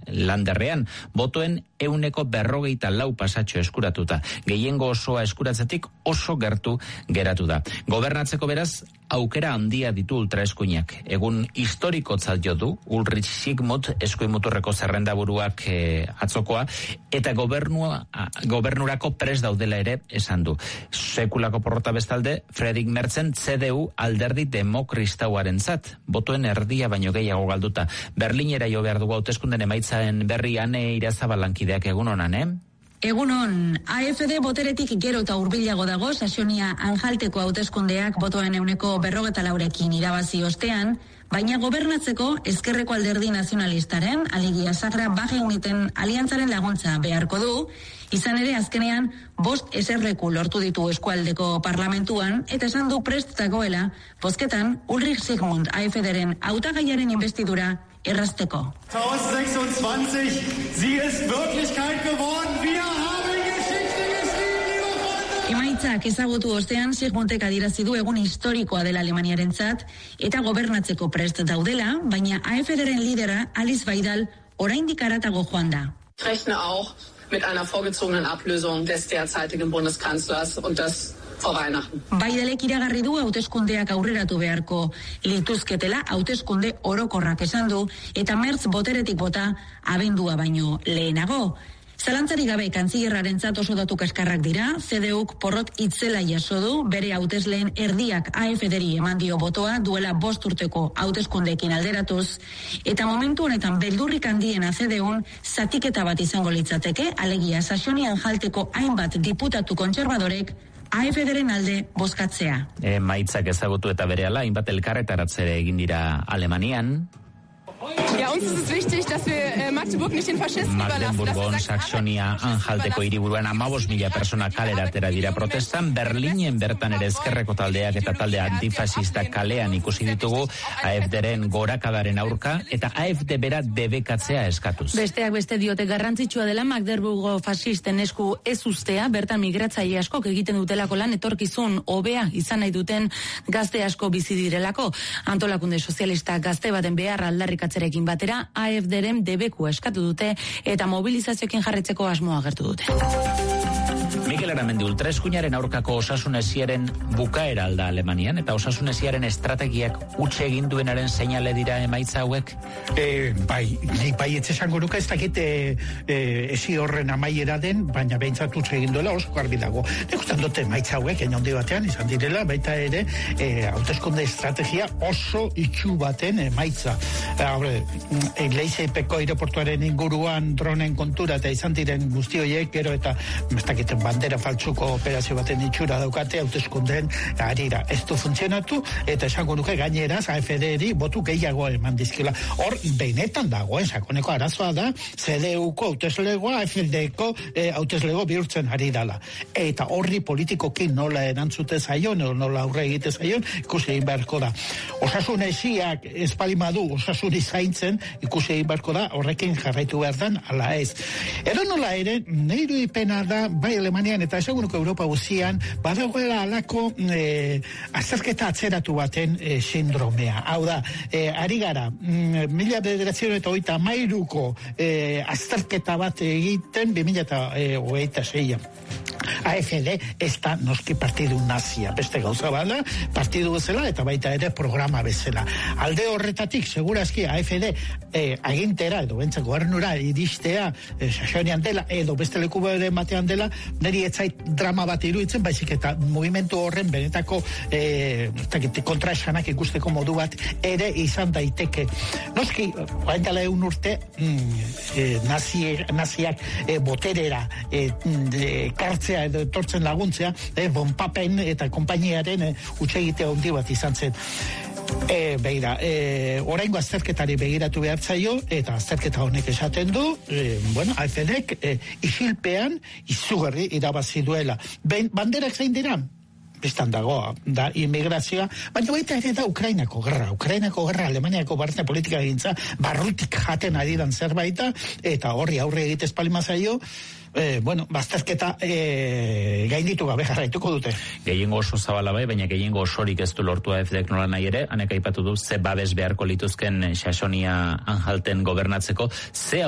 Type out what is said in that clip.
Landerrean, botoen 140 pasatxo eskuratuta. Gehiengo osoa eskuratzetik oso gertu geratu da. Gobernatzeko beraz, aukera handia ditu ultraeskuinak. Egun historikotzat jo du Ulrich Sigmund eskuimuturreko zerrendaburuak atzokoa, eta gobernurako prest daudela ere esan du. Sekulako porrota bestalde, Friedrich Merzen CDU alderdi demokristauarentzat, botoen erdia baino gehiago galduta. Berlinera jo behar dugu hauteskunden emaitzaen berri Ane Irazabalankideak egun honan, Egunon, AFD boteretik gero eta hurbilago dago Saxonia Anjalteko hauteskundeak botoen 54rekin irabazi ostean, baina gobernatzeko ezkerreko alderdi nazionalistaren, Alegia Sagra Baje Uniten aliantzaren laguntza beharko du, izan ere azkenean 5 eserleku lortu ditu eskualdeko parlamentuan, eta esan du prest dagoela, bozketan Ulrich Sigmund AFDren hautagaiaren investidura errazteko. 1026, sie ist Wirklichkeit geworden. Wir haben Geschichte geschrieben, liebe Freunde. Emaitzak ezagutu ostean Sigmundek adierazi du egun historikoa dela Alemaniarentzat eta gobernatzeko prest daudela, baina AfDren lidera Alice Weidel oraindik haratago joan da. Ich rechne auch mit einer vorgezogenen Ablösung des derzeitigen Bundeskanzlers und das vor Weihnachten. Baidelek iragarri du hauteskundeak aurreratu beharko lituzketela, hauteskunde orokorrak esan du, eta Merz boteretik bota abendua baino lehenago. Zalantzari gabe kantzillerrarentzat oso datu kaskarrak dira, CDUk porrot itzela jaso du, bere hautesleen erdiak AFDri eman dio botoa duela 5 urteko hauteskundeekin alderatuz, eta momentu honetan beldurrik handiena CDUn zatiketa bat izango litzateke, alegia Saxonia Anjalteko hainbat diputatu kontserbadorek AFDren alde bozkatzea. Emaitzak ezagutu eta berehala, hainbat elkarretaratzere egin dira Alemanian. Ja, uns ist es wichtig, dass wir Magdeburg nicht den Faschisten überlassen. Magdeburgon, Saxonia Anjalteko hiriburuan 15.000 persona kalera atera dira protestan. Berlinen bertan ere ezkerreko taldeak eta talde antifasista kalean ikusi ditugu AFDren gorakadaren aurka eta AFD bera debekatzea eskatuz. Besteak beste diote garrantzitsua dela Magdeburgo fasisten esku ez ustea, bertan migratzaile askok egiten dutelako lan etorkizun hobea izan nahi duten gazte asko bizi direlako. Antolakunde sozialista gazte baten behar aldarrikatzerekin batera AFDren debeku eskatu dute eta mobilizazioekin jarretzeko asmoa agertu dute. Mikel Aramendi, ultraeskuinaren aurkako osasunesiaren bukaera alda Alemanian, eta osasunesiaren estrategiak utxe egin duenaren seinale dira emaitza hauek? Bai, etxesango nuka ez dakit esi horren amaiera den, baina behintzat utxe egin duela oso garbi dago. Nekustan dute emaitza hauek, enondi batean izan direla, baita ere, hauteskunde estrategia oso itxu baten emaitza. Leizepeko aireportuaren inguruan dronen kontura eta izan diren guzti horiek, gero eta bandera faltsuko operazio baten itxura daukate hauteskundeen harira. Ez du funtzionatu eta esango nuke gaineraz AFDri botu gehiago eman dizkila. Hor, benetan dago, sakoneko arazoa da, CDUko hauteslegoa AFDko hauteslego bihurtzen ari dala. Eta horri politikoki nola erantzute zaion, nola aurre egite zaion, ikusi egin beharko da. Osasun esiak espalimadu, osasun izaintzen, ikusi egin beharko da, horrekin jarraitu behar dan, ala ez. Edo nola ere, neiru ipena da, bai Alemanian eta esagunuko Europa guzian, badagoela alako azterketa atzeratu baten sindromea. Hau da, ari gara, 1983ko azterketa bat egiten 2026. AFD ez da noski partidu nazia, beste gauza bada, partidu bezala eta baita ere programa bezala. Alde horretatik, segurazki AFD agintera edo bentsa gobernura iristea Saxonian dela edo beste leku batean dela, niri etzait drama bat iruditzen, baizik eta movimentu horren benetako kontraesanak ikusteko modu bat ere izan daiteke. Noski, hain dela 1 urte naziak boterera kartzea edo etortzen laguntzea, Von Papen eta konpainiaren utxegitea handi bat izan zen. Oraingo azterketari begiratu behar zaio, eta azterketa honek esaten du, AFDek isilpean izugarri irabazi duela. Banderak zein dira? Bistan dago, da immigrazioa, baina baita ere da Ukrainako gerra, Alemaniako barne politika egintza, barrutik jaten adidan zerbaita, eta horri aurre egitez palima zaio, bazterketa gainditu gabe jarraituko dute. Gehiengo oso zabala bai, baina gehiengo osorik ez du lortu AFDek nola nahi ere, hanek aipatu du ze babes beharko lituzken Saxonia Anjalten gobernatzeko, ze